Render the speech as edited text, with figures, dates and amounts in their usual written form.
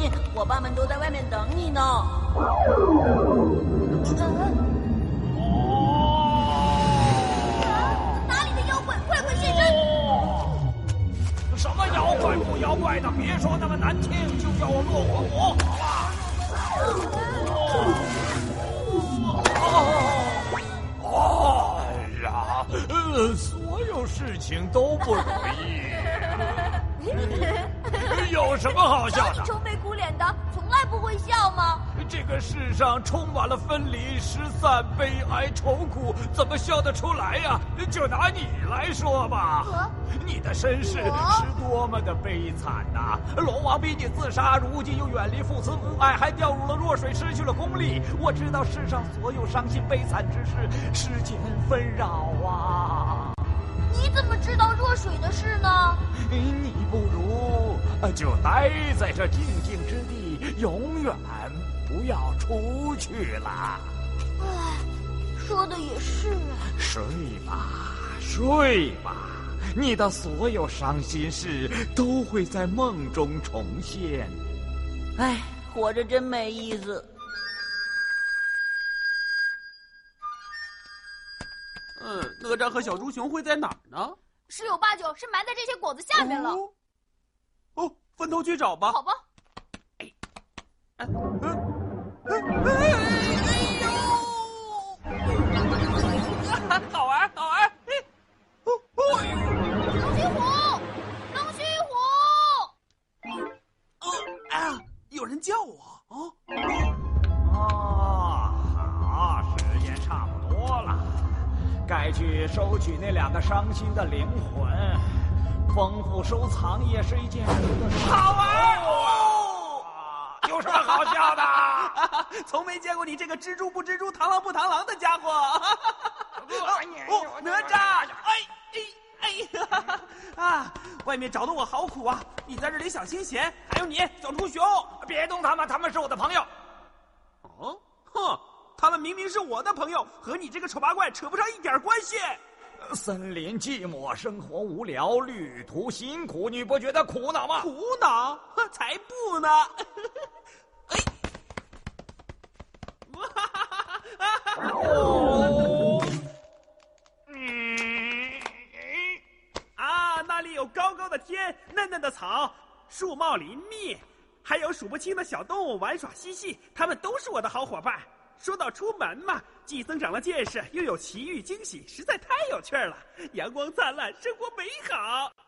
心，伙伴们都在外面等你呢。 哪里的妖怪，快快现身！ 什么妖怪不妖怪的，别说那么难听，就叫我落火魔好了。哎呀，所有事情都不如意。有什么好笑的？ 你愁眉苦脸的，从来不会笑吗？ 这个世上充满了分离、失散、悲哀、愁苦，怎么笑得出来呀？就拿你来说吧，你的身世是多么的悲惨呐！龙王逼你自杀，如今又远离父慈母爱，还掉入了弱水，失去了功力。我知道世上所有伤心悲惨之事，世间纷扰啊。 你怎么知道弱水的事呢？ 你不如就待在这静静之地，永远不要出去了。 唉，说的也是啊。 睡吧，睡吧，你的所有伤心事都会在梦中重现。 唉，活着真没意思。 哪吒和小猪熊会在哪儿呢？ 十有八九是埋在这些果子下面了。 分头去找吧。 好吧。 好玩，好玩！ 龙须虎，龙须虎！ 有人叫我好，时间差不多了，该去收取那两个伤心的灵魂。丰富收藏也是一件好玩哦！有什么好笑的？ 从没见过你这个蜘蛛不蜘蛛、螳螂不螳螂的家伙！哪吒！外面找的我好苦啊！你在这里想清闲，还有你小猪熊， 别动他们，他们是我的朋友。 他们明明是我的朋友，和你这个丑八怪扯不上一点关系。 森林寂寞，生活无聊，旅途辛苦，你不觉得苦恼吗？ 苦恼？才不呢！那里有高高的天，嫩嫩的草，树茂林密，还有数不清的小动物玩耍嬉戏，他们都是我的好伙伴。说到出门嘛，既增长了见识，又有奇遇惊喜，实在太有趣了。阳光灿烂，生活美好。